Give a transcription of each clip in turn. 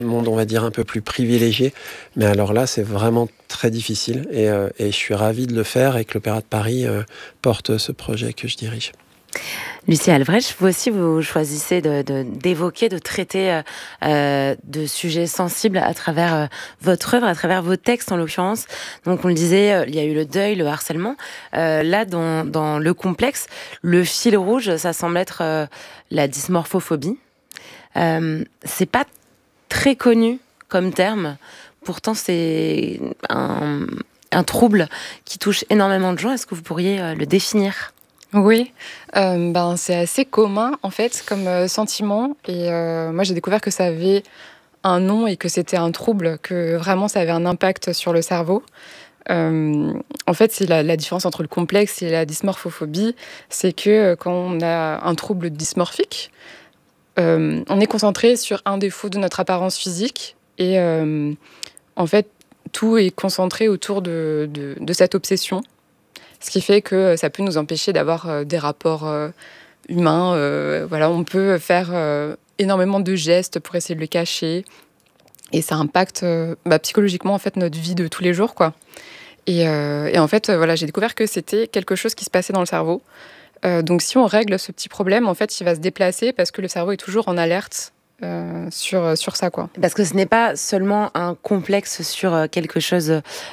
monde, on va dire, un peu plus privilégié. Mais alors là, c'est vraiment très difficile. Et je suis ravi de le faire et que l'Opéra de Paris porte ce projet que je dirige. Lucie Albrecht, vous aussi, vous choisissez d'évoquer, de traiter de sujets sensibles à travers votre œuvre, à travers vos textes en l'occurrence. Donc on le disait, il y a eu le deuil, le harcèlement. Là, dans le complexe, le fil rouge, ça semble être la dysmorphophobie. C'est pas très connu comme terme. Pourtant, c'est un trouble qui touche énormément de gens. Est-ce que vous pourriez le définir ? Oui, c'est assez commun en fait comme sentiment et moi j'ai découvert que ça avait un nom et que c'était un trouble, que vraiment ça avait un impact sur le cerveau. En fait, c'est la différence entre le complexe et la dysmorphophobie, c'est que quand on a un trouble dysmorphique, on est concentré sur un défaut de notre apparence physique et en fait tout est concentré autour de cette obsession. Ce qui fait que ça peut nous empêcher d'avoir des rapports humains. Voilà, on peut faire énormément de gestes pour essayer de le cacher. Et ça impacte psychologiquement en fait, notre vie de tous les jours, quoi. Et en fait, voilà, j'ai découvert que c'était quelque chose qui se passait dans le cerveau. Donc si on règle ce petit problème, en fait, il va se déplacer parce que le cerveau est toujours en alerte sur ça, quoi. Parce que ce n'est pas seulement un complexe sur quelque chose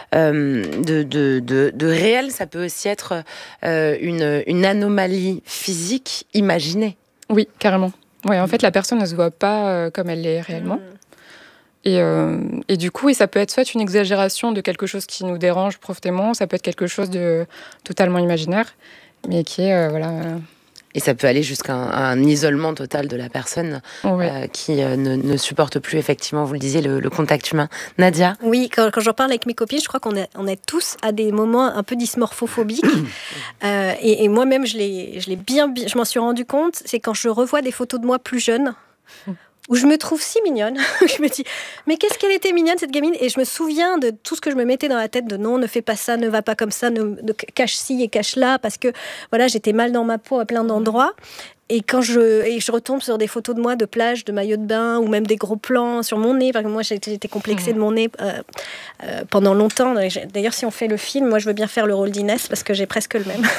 de réel, ça peut aussi être une anomalie physique imaginée. Oui, carrément. Ouais, en fait, la personne ne se voit pas comme elle l'est réellement. Et du coup, ça peut être soit une exagération de quelque chose qui nous dérange profondément, ça peut être quelque chose de totalement imaginaire, mais qui est, Et ça peut aller jusqu'à un isolement total de la personne qui ne supporte plus, effectivement, vous le disiez, le contact humain. Nadia ? Oui, quand j'en parle avec mes copines, je crois qu'on est tous à des moments un peu dysmorphophobiques. Et moi-même, je m'en suis rendu compte, c'est quand je revois des photos de moi plus jeune, où je me trouve si mignonne. Je me dis, mais qu'est-ce qu'elle était mignonne, cette gamine. Et je me souviens de tout ce que je me mettais dans la tête, de non, ne fais pas ça, ne va pas comme ça, ne cache ci et cache là, parce que voilà, j'étais mal dans ma peau à plein d'endroits. Et quand je retombe sur des photos de moi de plage, de maillot de bain, ou même des gros plans sur mon nez, parce que moi j'étais complexée de mon nez pendant longtemps. D'ailleurs, si on fait le film, moi je veux bien faire le rôle d'Inès, parce que j'ai presque le même.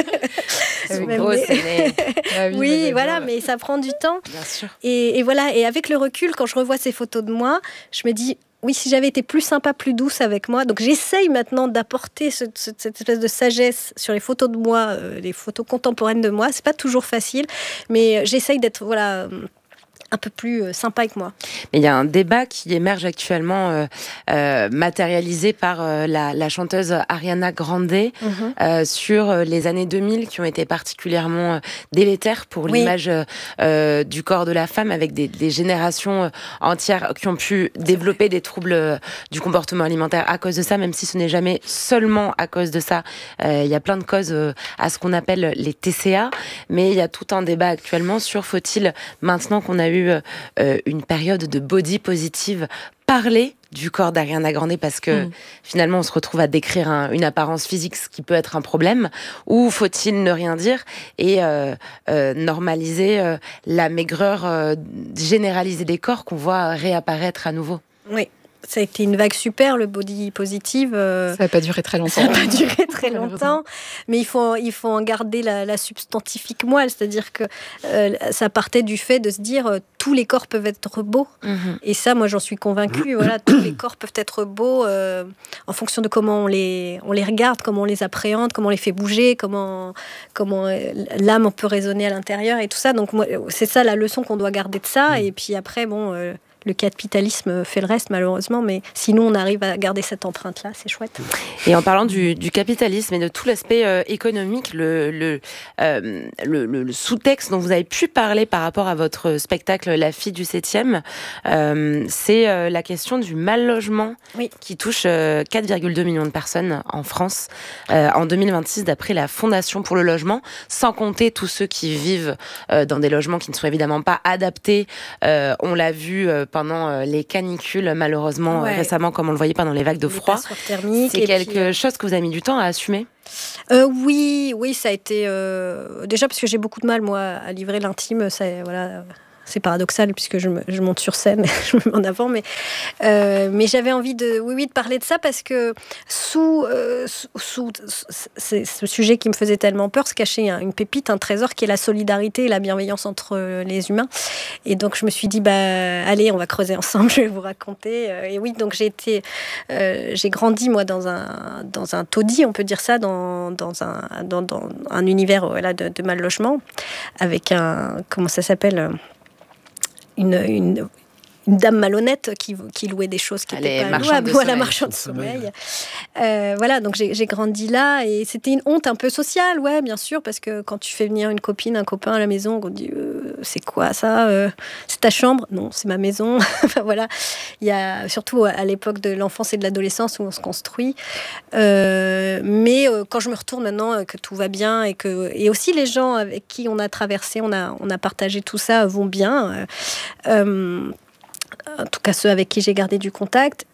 C'est beau, c'est oui, voilà, mais ça prend du temps. Bien sûr. Et voilà, et avec le recul, quand je revois ces photos de moi, je me dis, oui, si j'avais été plus sympa, plus douce avec moi. Donc j'essaye maintenant d'apporter cette espèce de sagesse sur les photos de moi, les photos contemporaines de moi. C'est pas toujours facile, mais j'essaye d'être un peu plus sympa avec moi. Mais il y a un débat qui émerge actuellement, matérialisé par la chanteuse Ariana Grande, sur les années 2000 qui ont été particulièrement délétères pour l'image du corps de la femme, avec des générations entières qui ont pu développer des troubles du comportement alimentaire à cause de ça, même si ce n'est jamais seulement à cause de ça. Il y a plein de causes à ce qu'on appelle les TCA, mais il y a tout un débat actuellement sur faut-il, maintenant qu'on a eu une période de body positive, parler du corps d'Ariana Grande, parce que finalement on se retrouve à décrire une apparence physique, ce qui peut être un problème, ou faut-il ne rien dire et normaliser la maigreur généralisée des corps qu'on voit réapparaître à nouveau. Oui. Ça a été une vague super, le body positive. Ça n'a pas duré très longtemps. Ça n'a pas duré très longtemps, mais il faut en garder la substantifique moelle, c'est-à-dire que ça partait du fait de se dire tous les corps peuvent être beaux. Et ça, moi, j'en suis convaincue. Voilà, tous les corps peuvent être beaux en fonction de comment on les regarde, comment on les appréhende, comment on les fait bouger, comment l'âme peut résonner à l'intérieur et tout ça. Donc, moi, c'est ça la leçon qu'on doit garder de ça. Et puis après, le capitalisme fait le reste, malheureusement, mais sinon on arrive à garder cette empreinte-là, c'est chouette. Et en parlant du capitalisme et de tout l'aspect économique, le sous-texte dont vous avez pu parler par rapport à votre spectacle La fille du 7e, c'est la question du mal-logement qui touche 4,2 millions de personnes en France en 2026, d'après la Fondation pour le logement, sans compter tous ceux qui vivent dans des logements qui ne sont évidemment pas adaptés. On l'a vu pendant les canicules, malheureusement, récemment, comme on le voyait pendant les vagues de froid. C'est quelque chose que vous avez mis du temps à assumer ? Oui, ça a été... déjà parce que j'ai beaucoup de mal, moi, à livrer l'intime. c'est paradoxal puisque je monte sur scène, je me mets en avant, mais j'avais envie de parler de ça parce que sous ce sujet qui me faisait tellement peur se cachait une pépite, un trésor qui est la solidarité et la bienveillance entre les humains. Et donc je me suis dit allez, on va creuser ensemble, je vais vous raconter. Et oui, donc j'ai grandi moi dans un taudis, on peut dire ça, dans un univers de mal logement, avec comment ça s'appelle, une dame malhonnête qui louait des choses qui n'étaient pas louables. Voilà, marchand de sommeil. Voilà, donc j'ai grandi là et c'était une honte un peu sociale, ouais, bien sûr, parce que quand tu fais venir une copine, un copain à la maison, on dit c'est quoi ça, c'est ta chambre? Non, c'est ma maison. Enfin voilà, il y a surtout à l'époque de l'enfance et de l'adolescence où on se construit. Mais quand je me retourne maintenant, que tout va bien et aussi les gens avec qui on a traversé, on a partagé tout ça vont bien. En tout cas ceux avec qui j'ai gardé du contact,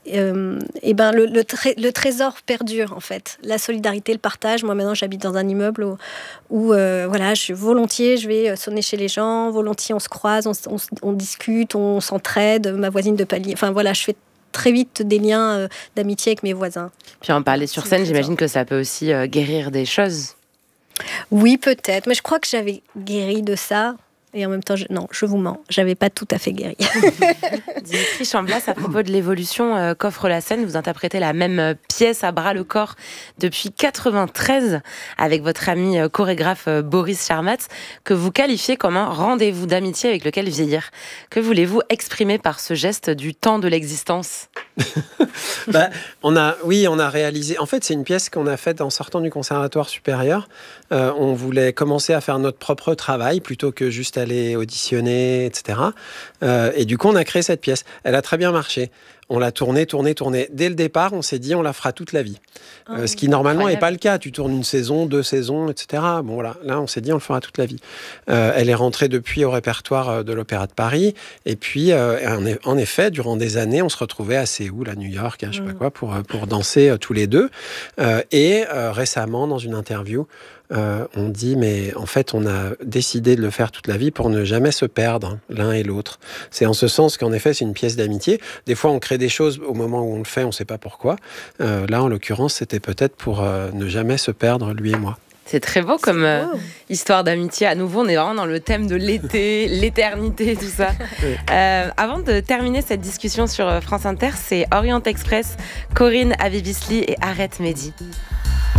le trésor perdure en fait. La solidarité, le partage. Moi maintenant j'habite dans un immeuble où voilà, je vais sonner chez les gens, volontiers on se croise, on discute, on s'entraide. Ma voisine de palier, enfin voilà, je fais très vite des liens d'amitié avec mes voisins. Puis en parler sur scène, j'imagine que ça peut aussi guérir des choses. Oui, peut-être, mais je crois que j'avais guéri de ça. Et en même temps, je vous mens, j'avais pas tout à fait guéri. Dimitri Chamblas, à propos de l'évolution qu'offre la scène, vous interprétez la même pièce à bras le corps depuis 93 avec votre ami chorégraphe Boris Charmatz, que vous qualifiez comme un rendez-vous d'amitié avec lequel vieillir. Que voulez-vous exprimer par ce geste du temps de l'existence? On a réalisé. En fait, c'est une pièce qu'on a faite en sortant du conservatoire supérieur. On voulait commencer à faire notre propre travail plutôt que juste aller auditionner, etc. Et du coup, on a créé cette pièce. Elle a très bien marché. On l'a tournée. Dès le départ, on s'est dit, on la fera toute la vie. Ce qui, normalement, n'est pas le cas. Tu tournes 1 saison, 2 saisons, etc. Bon, voilà. Là, on s'est dit, on le fera toute la vie. Elle est rentrée depuis au répertoire de l'Opéra de Paris. Et puis, en effet, durant des années, on se retrouvait à Séoul, à New York, je sais pas quoi, pour danser tous les deux. Et récemment, dans une interview, on dit, mais en fait, on a décidé de le faire toute la vie pour ne jamais se perdre l'un et l'autre. C'est en ce sens qu'en effet, c'est une pièce d'amitié. Des fois, on crée des choses au moment où on le fait, on ne sait pas pourquoi. Là, en l'occurrence, c'était peut-être pour ne jamais se perdre, lui et moi. C'est très beau comme histoire d'amitié. À nouveau, on est vraiment dans le thème de l'été, l'éternité, tout ça. Oui. Avant de terminer cette discussion sur France Inter, c'est Orient Express, Corinne Abibisli et Arrête Mehdi.